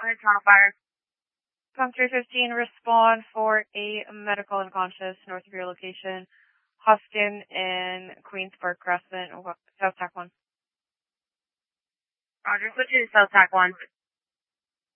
Toronto Fire. Com 315, respond for a medical unconscious north of your location, Hoskin and Queens Park Crescent, South Tac 1. Roger, switch to South Tac 1.